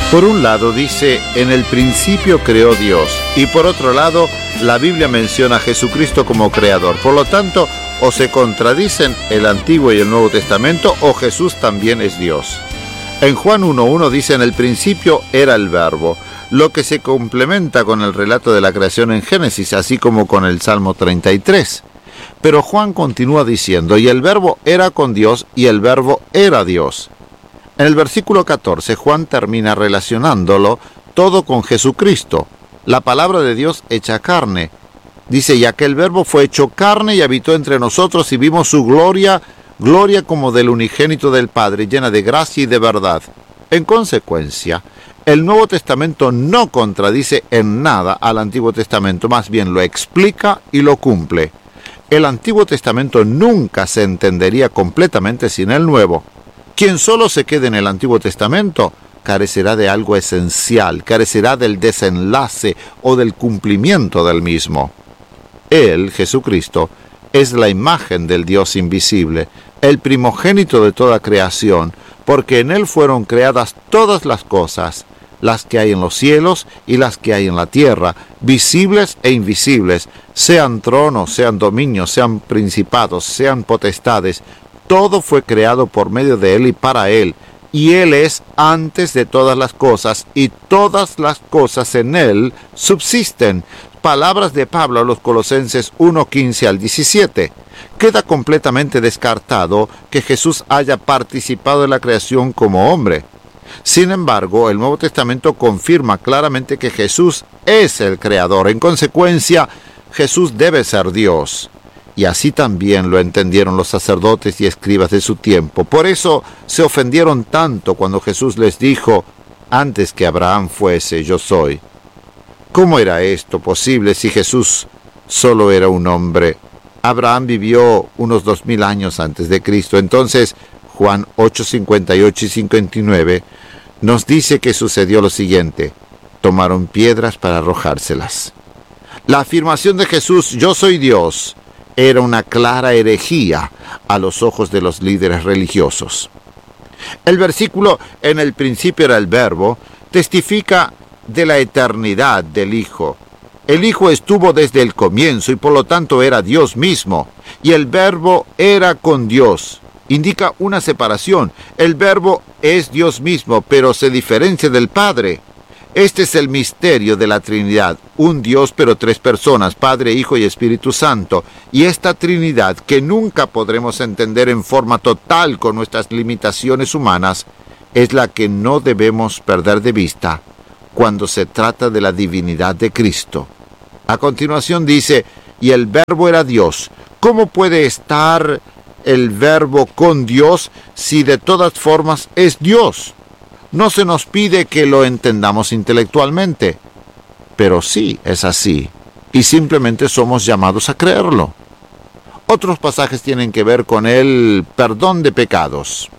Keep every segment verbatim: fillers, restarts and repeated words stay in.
Por un lado dice, en el principio creó Dios, y por otro lado, la Biblia menciona a Jesucristo como creador. Por lo tanto, o se contradicen el Antiguo y el Nuevo Testamento, o Jesús también es Dios. En Juan uno uno dice, en el principio era el Verbo, lo que se complementa con el relato de la creación en Génesis, así como con el Salmo treinta y tres. Pero Juan continúa diciendo, y el Verbo era con Dios, y el Verbo era Dios. En el versículo catorce, Juan termina relacionándolo todo con Jesucristo, la palabra de Dios hecha carne. Dice, y aquel Verbo fue hecho carne y habitó entre nosotros y vimos su gloria, gloria como del unigénito del Padre, llena de gracia y de verdad. En consecuencia, el Nuevo Testamento no contradice en nada al Antiguo Testamento, más bien lo explica y lo cumple. El Antiguo Testamento nunca se entendería completamente sin el Nuevo. Quien solo se quede en el Antiguo Testamento carecerá de algo esencial, carecerá del desenlace o del cumplimiento del mismo. Él, Jesucristo, es la imagen del Dios invisible, el primogénito de toda creación, porque en Él fueron creadas todas las cosas, las que hay en los cielos y las que hay en la tierra, visibles e invisibles, sean tronos, sean dominios, sean principados, sean potestades. Todo fue creado por medio de Él y para Él, y Él es antes de todas las cosas, y todas las cosas en Él subsisten. Palabras de Pablo a los Colosenses uno, quince al diecisiete. Queda completamente descartado que Jesús haya participado en la creación como hombre. Sin embargo, el Nuevo Testamento confirma claramente que Jesús es el Creador. En consecuencia, Jesús debe ser Dios. Y así también lo entendieron los sacerdotes y escribas de su tiempo. Por eso se ofendieron tanto cuando Jesús les dijo, antes que Abraham fuese, yo soy. ¿Cómo era esto posible si Jesús solo era un hombre? Abraham vivió unos dos mil años antes de Cristo. Entonces, Juan ocho, cincuenta y ocho y cincuenta y nueve nos dice que sucedió lo siguiente. Tomaron piedras para arrojárselas. La afirmación de Jesús, yo soy Dios, era una clara herejía a los ojos de los líderes religiosos. El versículo, en el principio era el Verbo, testifica de la eternidad del Hijo. El Hijo estuvo desde el comienzo y por lo tanto era Dios mismo, y el Verbo era con Dios. Indica una separación. El Verbo es Dios mismo, pero se diferencia del Padre. Este es el misterio de la Trinidad, un Dios pero tres personas, Padre, Hijo y Espíritu Santo. Y esta Trinidad, que nunca podremos entender en forma total con nuestras limitaciones humanas, es la que no debemos perder de vista cuando se trata de la divinidad de Cristo. A continuación dice, y el Verbo era Dios. ¿Cómo puede estar el Verbo con Dios si de todas formas es Dios? No se nos pide que lo entendamos intelectualmente, pero sí es así, y simplemente somos llamados a creerlo. Otros pasajes tienen que ver con el perdón de pecados.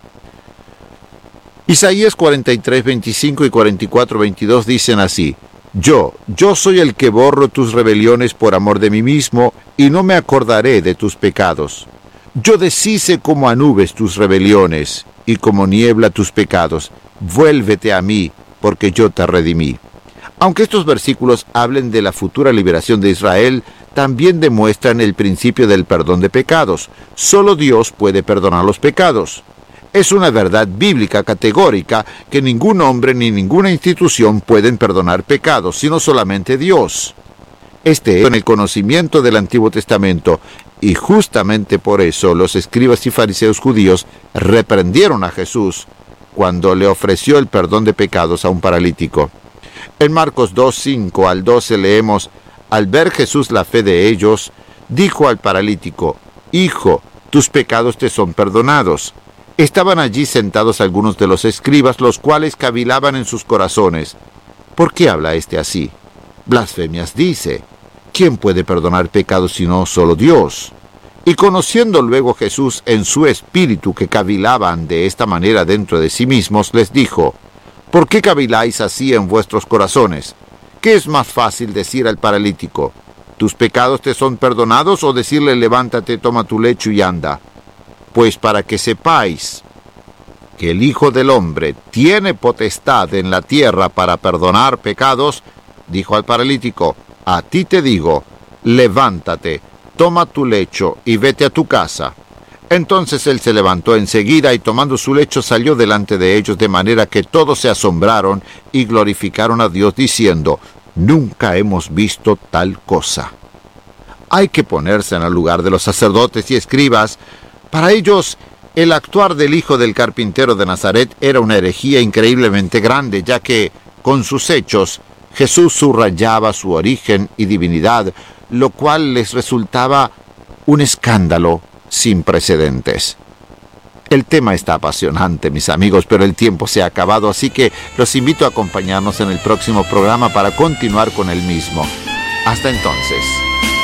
Isaías cuarenta y tres, veinticinco y cuarenta y cuatro, veintidós dicen así, Yo, yo soy el que borro tus rebeliones por amor de mí mismo, y no me acordaré de tus pecados. Yo deshice como a nubes tus rebeliones, y como niebla tus pecados. Vuélvete a mí, porque yo te redimí. Aunque estos versículos hablen de la futura liberación de Israel, también demuestran el principio del perdón de pecados. Solo Dios puede perdonar los pecados. Es una verdad bíblica categórica que ningún hombre ni ninguna institución pueden perdonar pecados, sino solamente Dios. Este es en el conocimiento del Antiguo Testamento, y justamente por eso los escribas y fariseos judíos reprendieron a Jesús cuando le ofreció el perdón de pecados a un paralítico. En Marcos dos, cinco al doce leemos, al ver Jesús la fe de ellos, dijo al paralítico, Hijo, tus pecados te son perdonados. Estaban allí sentados algunos de los escribas, los cuales cavilaban en sus corazones. ¿Por qué habla este así? Blasfemias dice. ¿Quién puede perdonar pecados sino solo Dios? Y conociendo luego Jesús en su espíritu que cavilaban de esta manera dentro de sí mismos, les dijo, ¿por qué caviláis así en vuestros corazones? ¿Qué es más fácil decir al paralítico, tus pecados te son perdonados, o decirle, levántate, toma tu lecho y anda? Pues para que sepáis que el Hijo del Hombre tiene potestad en la tierra para perdonar pecados, dijo al paralítico: a ti te digo, levántate, toma tu lecho y vete a tu casa. Entonces él se levantó enseguida y tomando su lecho salió delante de ellos, de manera que todos se asombraron y glorificaron a Dios diciendo: nunca hemos visto tal cosa. Hay que ponerse en el lugar de los sacerdotes y escribas. Para ellos, el actuar del hijo del carpintero de Nazaret era una herejía increíblemente grande, ya que, con sus hechos, Jesús subrayaba su origen y divinidad, lo cual les resultaba un escándalo sin precedentes. El tema está apasionante, mis amigos, pero el tiempo se ha acabado, así que los invito a acompañarnos en el próximo programa para continuar con el mismo. Hasta entonces.